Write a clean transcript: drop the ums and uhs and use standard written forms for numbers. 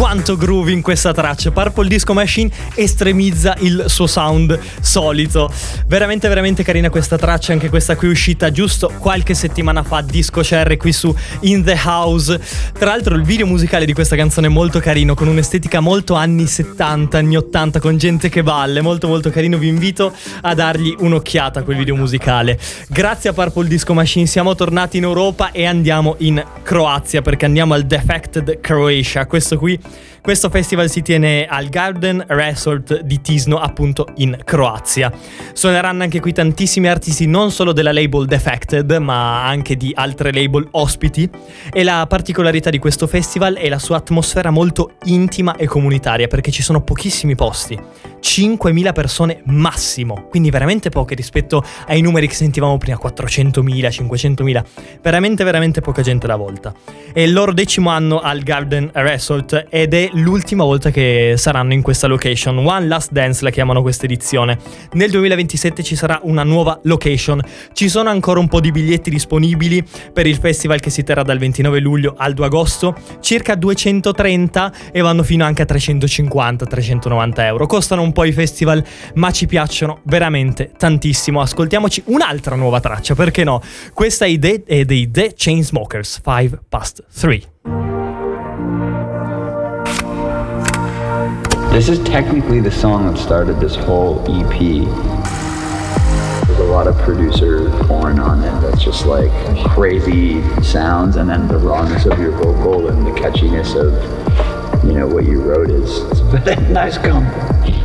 quanto groove in questa traccia. Purple Disco Machine estremizza il suo sound solito. Veramente veramente carina questa traccia, anche questa qui è uscita giusto qualche settimana fa, Disco Cherry qui su In The House. Tra l'altro il video musicale di questa canzone è molto carino, con un'estetica molto anni 70, anni 80, con gente che balla, molto molto carino. Vi invito a dargli un'occhiata a quel video musicale. Grazie a Purple Disco Machine siamo tornati in Europa e andiamo in Croazia, perché andiamo al Defected Croatia. Questo festival si tiene al Garden Resort di Tisno, appunto in Croazia. Suoneranno anche qui tantissimi artisti, non solo della label Defected, ma anche di altre label ospiti. E la particolarità di questo festival è la sua atmosfera molto intima e comunitaria, perché ci sono pochissimi posti, 5.000 persone massimo, quindi veramente poche rispetto ai numeri che sentivamo prima, 400.000, 500.000, veramente veramente poca gente alla volta. È il loro 10° anno al Garden Resort ed è l'ultima volta che saranno in questa location. One Last Dance la chiamano questa edizione. Nel 2027 ci sarà una nuova location. Ci sono ancora un po' di biglietti disponibili per il festival che si terrà dal 29 luglio al 2 agosto, circa 230, e vanno fino anche a 350-390 euro. Costano un po' i festival, ma ci piacciono veramente tantissimo. Ascoltiamoci un'altra nuova traccia, perché no? Questa è dei The Chainsmokers, 5 Past 3. This is technically the song that started this whole EP. There's a lot of producer porn on it that's just like crazy sounds, and then the rawness of your vocal and the catchiness of, you know, what you wrote is, it's a very nice combo.